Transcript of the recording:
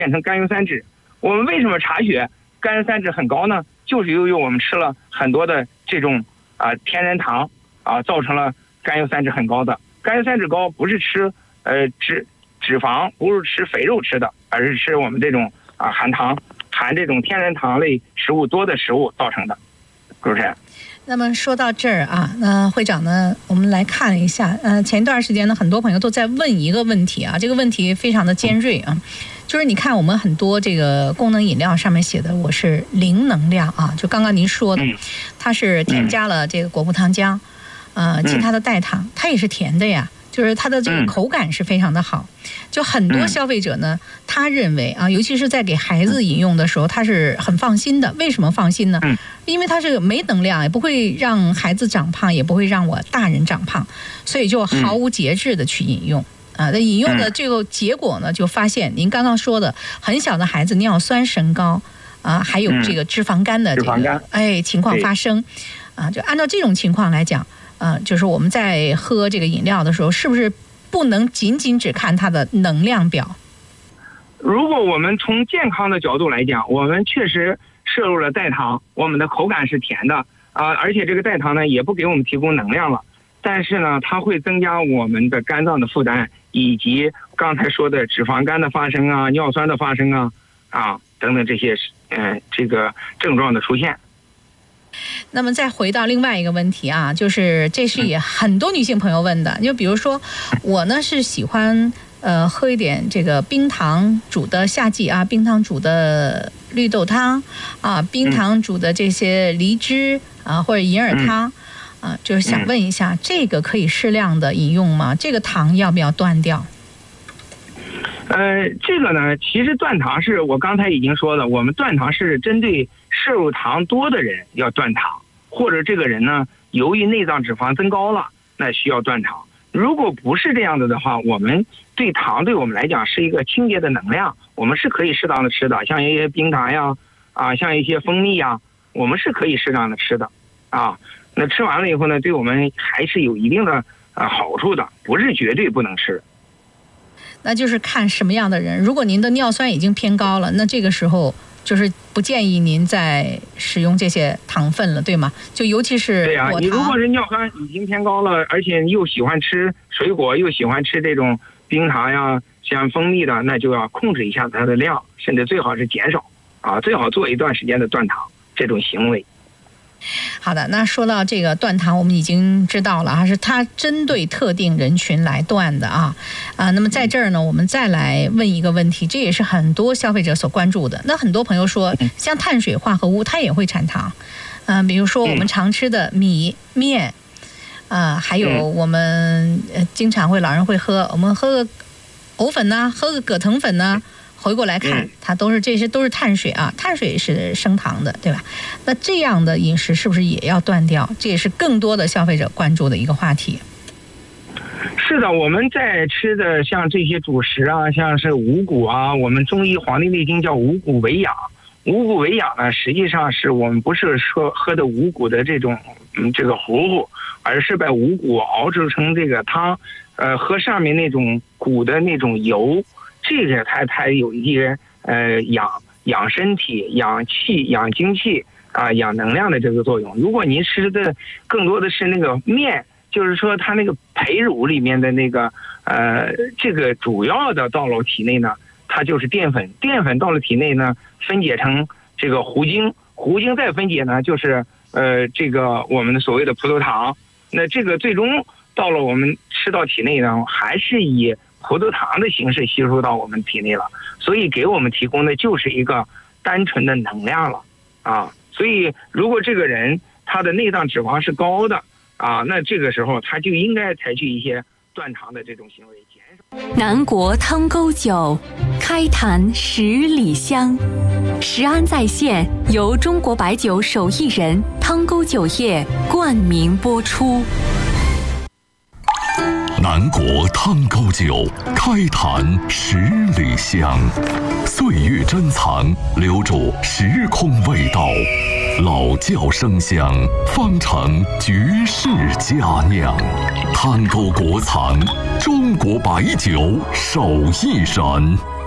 变成甘油三酯。我们为什么查血甘油三酯很高呢？就是由于我们吃了很多的这种天然糖造成了甘油三酯很高的。甘油三酯高不是吃脂肪，不是吃肥肉吃的，而是吃我们这种含这种天然糖类食物多的食物造成的。主持人。 那么说到这儿啊，那会长呢，我们来看一下，前一段时间呢，很多朋友都在问一个问题啊，这个问题非常的尖锐啊，就是你看我们很多这个功能饮料上面写的我是零能量啊，就刚刚您说的，它是添加了这个果葡糖浆，其他的代糖，它也是甜的呀。就是它的这个口感是非常的好，就很多消费者呢，他认为啊，尤其是在给孩子饮用的时候，他是很放心的。为什么放心呢？因为它这个没能量，也不会让孩子长胖，也不会让我大人长胖，所以就毫无节制的去饮用那饮用的这个结果呢，就发现您刚刚说的，很小的孩子尿酸升高还有这个脂肪肝的这个情况发生就按照这种情况来讲。就是我们在喝这个饮料的时候，是不是不能仅仅只看它的能量表？ 如果我们从健康的角度来讲，我们确实摄入了代糖，我们的口感是甜的而且这个代糖呢也不给我们提供能量了，但是呢它会增加我们的肝脏的负担，以及刚才说的脂肪肝的发生尿酸的发生等等这些这个症状的出现。 那么再回到另外一个问题啊，就是这是也很多女性朋友问的，就比如说我呢是喜欢喝一点这个冰糖煮的夏季冰糖煮的绿豆汤冰糖煮的这些梨汁或者银耳汤就是想问一下，这个可以适量的饮用吗？这个糖要不要断掉？ 这个呢，其实断糖是我刚才已经说了，我们断糖是针对摄入糖多的人要断糖，或者这个人呢由于内脏脂肪增高了，那需要断糖。如果不是这样的话，我们对糖对我们来讲是一个清洁的能量，我们是可以适当的吃的，像一些冰糖呀像一些蜂蜜呀，我们是可以适当的吃的那吃完了以后呢，对我们还是有一定的好处的，不是绝对不能吃。 那就是看什么样的人，如果您的尿酸已经偏高了，那这个时候就是不建议您再使用这些糖分了，对吗？就尤其是对你如果是尿酸已经偏高了，而且又喜欢吃水果，又喜欢吃这种冰糖呀像蜂蜜的，那就要控制一下它的量，甚至最好是减少最好做一段时间的断糖这种行为。 好的，那说到这个断糖，我们已经知道了是它针对特定人群来断的那么在这儿呢，我们再来问一个问题，这也是很多消费者所关注的。那很多朋友说，像碳水化合物它也会产糖比如说我们常吃的米面还有我们经常老人会喝，我们喝个藕粉喝个葛藤粉回过来看，它这些都是碳水碳水是升糖的，对吧？那这样的饮食是不是也要断掉？这也是更多的消费者关注的一个话题。 是的，我们在吃的像这些主食像是五谷我们中医《黄帝内经》叫五谷为养。五谷为养呢，实际上是我们不是说喝的五谷的这种这个糊糊，而是把五谷熬制成这个汤，喝上面那种谷的那种油。这个它有一些养身体、养气、养精气养能量的这个作用。如果您吃的更多的是那个面，就是说它那个胚乳里面的那个这个主要的到了体内呢，它就是淀粉，淀粉到了体内呢，分解成这个糊精，糊精再分解呢，就是这个我们的所谓的葡萄糖。那这个最终到了我们吃到体内呢，还是以葡萄糖的形式吸收到我们体内了，所以给我们提供的就是一个单纯的能量了所以如果这个人他的内脏脂肪是高的那这个时候他就应该采取一些断糖的这种行为，减少。 南国汤沟酒，开坛10里香。食安在线由中国白酒手艺人汤沟酒业冠名播出。 南国汤沟酒，开坛10里香，岁月珍藏，留住时空味道，老窖生香，方成绝世佳酿。汤沟国藏，中国白酒手艺人。